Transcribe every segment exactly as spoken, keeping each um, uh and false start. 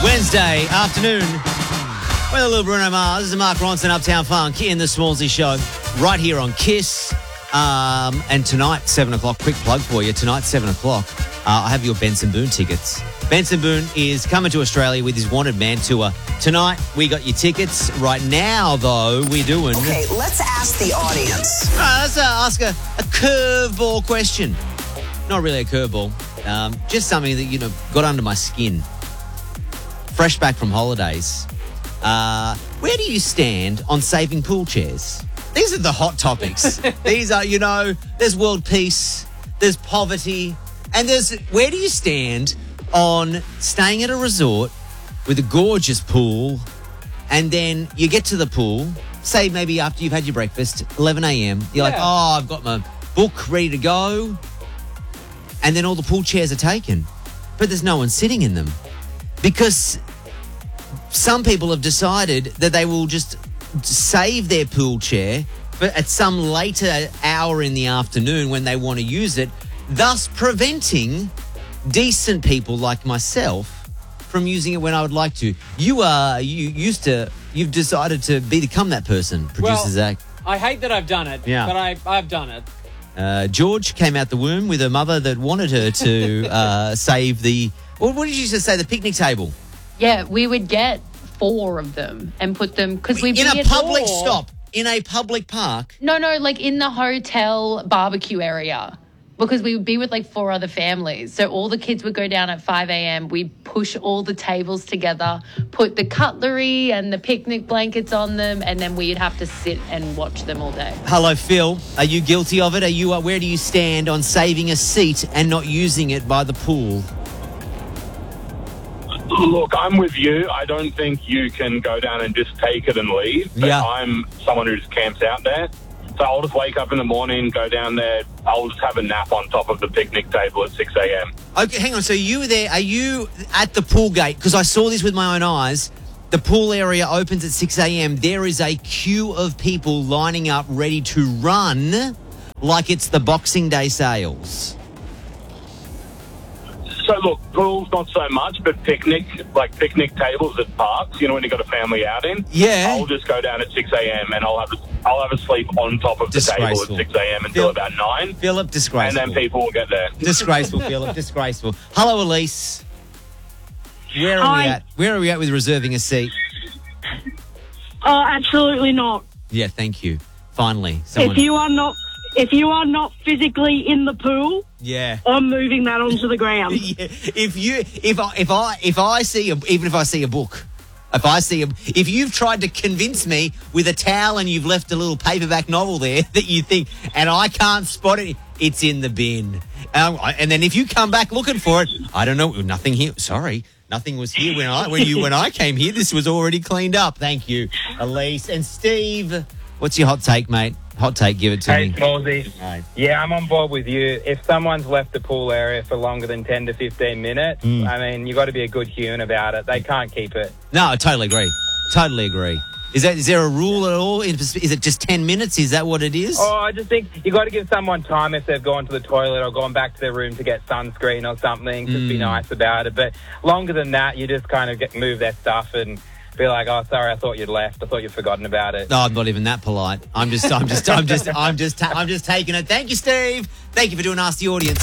Wednesday afternoon with a little Bruno Mars. This is Mark Ronson, Uptown Funk in the Smallsy Show, right here on Kiss. Um, and tonight, seven o'clock, quick plug for you. Tonight, seven o'clock, uh, I have your Benson Boone tickets. Benson Boone is coming to Australia with his Wanted Man tour. Tonight, we got your tickets. Right now, though, we're doing... Okay, let's ask the audience. All right, let's uh, ask a, a curveball question. Not really a curveball. Um, just something that, you know, got under my skin. Fresh back from holidays. Uh, where do you stand on saving pool chairs? These are the hot topics. These are, you know, there's world peace, there's poverty, and there's, where do you stand on staying at a resort with a gorgeous pool, and then you get to the pool, say maybe after you've had your breakfast, eleven a.m., you're Yeah. like, oh, I've got my book ready to go, and then all the pool chairs are taken, but there's no one sitting in them. Because some people have decided that they will just save their pool chair but at some later hour in the afternoon when they want to use it, thus preventing decent people like myself from using it when I would like to. You are, you used to, you've decided to be, become that person, producer Well, Zach. I hate that I've done it, Yeah. but I, I've done it. Uh, George came out the womb with a mother that wanted her to uh, save the, what, what did you just say, the picnic table? Yeah, we would get four of them and put them because we In a public stop, in a public park. No, no, like in the hotel barbecue area because we would be with like four other families. So all the kids would go down at five a.m. We'd push all the tables together, put the cutlery and the picnic blankets on them, and then we'd have to sit and watch them all day. Hello, Phil. Are you guilty of it? Are you? Uh, where do you stand on saving a seat and not using it by the pool? Look, I'm with you. I don't think you can go down and just take it and leave. But Yeah. I'm someone who just camps out there. So I'll just wake up in the morning, go down there. I'll just have a nap on top of the picnic table at six a.m. Okay, hang on. So you were there. Are you at the pool gate? Because I saw this with my own eyes. The pool area opens at six a.m. There is a queue of people lining up ready to run like it's the Boxing Day sales. So look, pools not so much, but picnic, like picnic tables at parks, you know, when you've got a family outing. Yeah. I'll just go down at six a.m. and I'll have a, I'll have a sleep on top of the table at Disgraceful. six a.m. until Phil- about nine. Philip, And disgraceful. then people will get there. Disgraceful, Philip. Disgraceful. Hello, Elise. Where are we Hi. at? Where are we at with reserving a seat? Oh, absolutely not. Yeah, thank you. Finally, someone. If you are not, if you are not physically in the pool, Yeah. I'm moving that onto the ground. Yeah, if you, if I, if I, if I see, a, even if I see a book, if I see a, if you've tried to convince me with a towel and you've left a little paperback novel there that you think, and I can't spot it, it's in the bin. Um, I- and then if you come back looking for it, I don't know, nothing here. Sorry, nothing was here when I, when you, when I came here. This was already cleaned up. Thank you, Elise and Steve. What's your hot take, mate? Hot take, give it to Hey, me. Smallsy. Right. Yeah, I'm on board with you. If someone's left the pool area for longer than ten to fifteen minutes, Mm. I mean, you got to be a good human about it. They can't keep it. No, I totally agree. Totally agree. Is that is there a rule at all? Is is it just ten minutes? Is that what it is? Oh, I just think you got to give someone time if they've gone to the toilet or gone back to their room to get sunscreen or something. Just be Mm. nice about it. But longer than that, you just kind of get move their stuff and be like, "Oh, sorry, I thought you'd left. I thought you'd forgotten about it." No, I'm not even that polite. I'm just, I'm just, I'm just, I'm just, ta- I'm just taking it. Thank you, Steve. Thank you for doing Ask the Audience.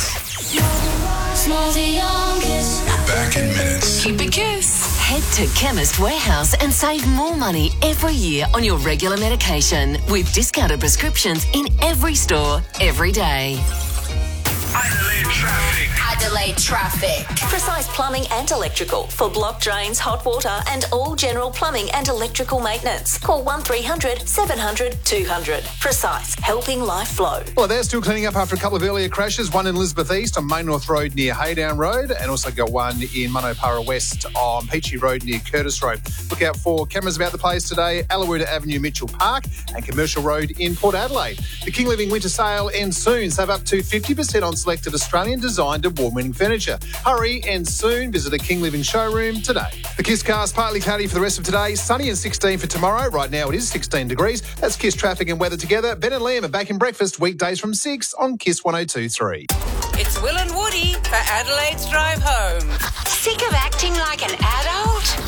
Smallsy on Kiss. We're back in minutes. Keep it Kiss. Head to Chemist Warehouse and save more money every year on your regular medication with discounted prescriptions in every store, every day. Adelaide traffic. Adelaide traffic. Precise Plumbing and Electrical for block drains, hot water and all general plumbing and electrical maintenance. Call one three hundred seven hundred two hundred. Precise, helping life flow. Well, they're still cleaning up after a couple of earlier crashes, one in Elizabeth East on Main North Road near Haydown Road, and also got one in Manopara West on Peachy Road near Curtis Road. Look out for cameras about the place today, Alawuda Avenue, Mitchell Park, and Commercial Road in Port Adelaide. The King Living Winter Sale ends soon. Save up to fifty percent on selected Australian designed award-winning furniture. Hurry and soon visit a King Living showroom today. The Kiss cast partly cloudy for the rest of today, sunny and sixteen for tomorrow. Right now it is sixteen degrees. That's Kiss traffic and weather together. Ben and Liam are back in breakfast weekdays from six on Kiss one oh two three. It's Will and Woody for Adelaide's Drive Home. Sick of acting like an adult?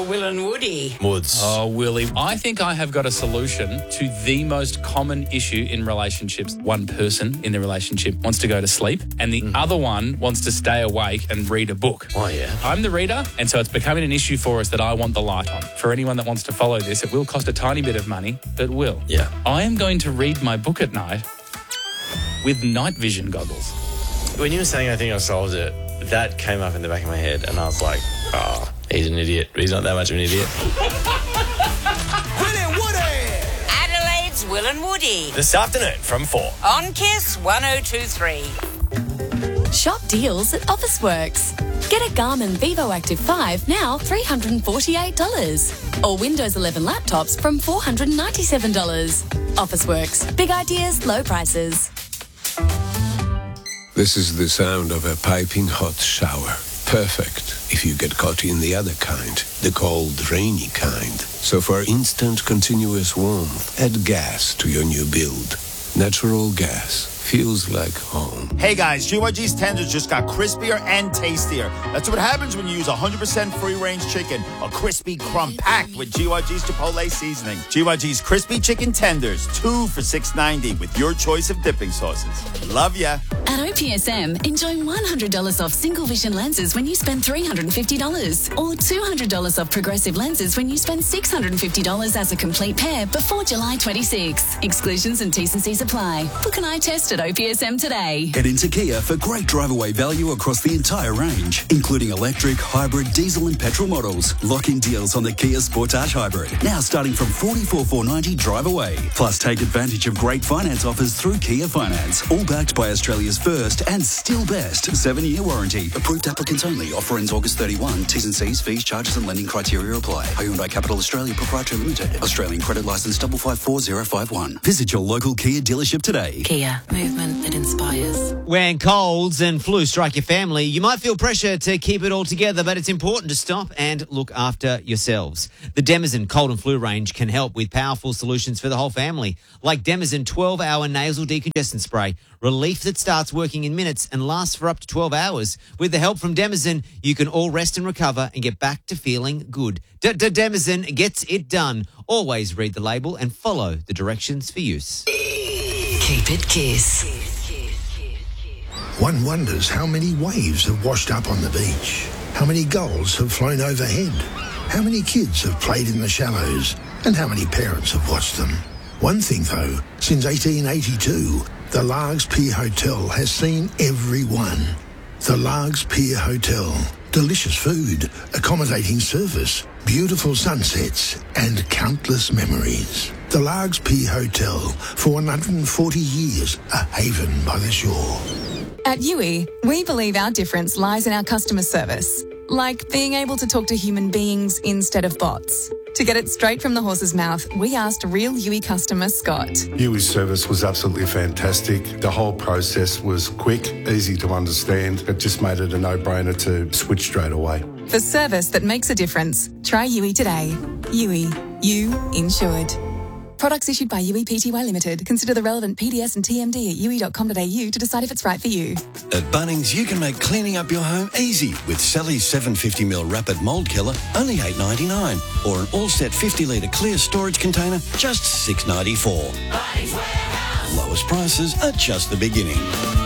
Will and Woody. Woods. Oh, Willie, I think I have got a solution to the most common issue in relationships. One person in the relationship wants to go to sleep and the mm. other one wants to stay awake and read a book. Oh, yeah. I'm the reader, and so it's becoming an issue for us that I want the light on. For anyone that wants to follow this, it will cost a tiny bit of money, but will. Yeah. I am going to read my book at night with night vision goggles. When you were saying I think I solved it, that came up in the back of my head and I was like, oh, he's an idiot. He's not that much of an idiot. Will and Woody. Adelaide's Will and Woody. This afternoon from four. On Kiss one oh two three. Shop deals at Officeworks. Get a Garmin Vivo Active five now three hundred forty-eight dollars. Or Windows eleven laptops from four hundred ninety-seven dollars. Officeworks. Big ideas, low prices. This is the sound of a piping hot shower. Perfect if you get caught in the other kind, the cold, rainy kind. So for instant, continuous warmth, add gas to your new build. Natural gas feels like home. Hey guys, G Y G's tenders just got crispier and tastier. That's what happens when you use one hundred percent free-range chicken, a crispy crumb packed with G Y G's Chipotle seasoning. G Y G's crispy chicken tenders, two for six ninety with your choice of dipping sauces. Love ya. At O P S M, enjoy one hundred dollars off single vision lenses when you spend three hundred fifty dollars or two hundred dollars off progressive lenses when you spend six hundred fifty dollars as a complete pair before July twenty-sixth. Exclusions and T's and C's apply. Book an eye test at O P S M today. Head into Kia for great drive-away value across the entire range, including electric, hybrid, diesel and petrol models. Lock-in deals on the Kia Sportage Hybrid, now starting from forty-four thousand four hundred ninety dollars drive away. Plus, take advantage of great finance offers through Kia Finance, all backed by Australia's first and still best seven-year warranty. Approved applicants only. Offer ends August thirty-first. T's and C's, fees, charges and lending criteria apply. Hyundai Capital Australia Proprietary Limited. Australian credit licence five five four zero five one. Visit your local Kia dealership today. Kia. Movement that inspires. When colds and flu strike your family, you might feel pressure to keep it all together, but it's important to stop and look after yourselves. The Demizen cold and flu range can help with powerful solutions for the whole family, like Demizen twelve hour nasal decongestant spray, relief that starts working in minutes and lasts for up to twelve hours. With the help from Demizen, you can all rest and recover and get back to feeling good. Demizen gets it done. Always read the label and follow the directions for use. Keep it Kiss. One wonders how many waves have washed up on the beach, how many gulls have flown overhead, how many kids have played in the shallows, and how many parents have watched them. One thing though, since eighteen eighty-two, the Largs Pier Hotel has seen every one. The Largs Pier Hotel. Delicious food, accommodating service, beautiful sunsets, and countless memories. The Largs Pier Hotel, for one hundred forty years, a haven by the shore. At U I, we believe our difference lies in our customer service, like being able to talk to human beings instead of bots. To get it straight from the horse's mouth, we asked real U I customer Scott. U I's service was absolutely fantastic. The whole process was quick, easy to understand. It just made it a no-brainer to switch straight away. For service that makes a difference, try U I today. U I, you insured. Products issued by U I Pty Limited. Consider the relevant P D S and T M D at u i dot com dot a u to decide if it's right for you. At Bunnings, you can make cleaning up your home easy with Sally's seven hundred fifty milliliter Rapid Mold Killer, only eight dollars ninety-nine, or an all-set fifty litre clear storage container, just six dollars ninety-four. Lowest prices are just the beginning.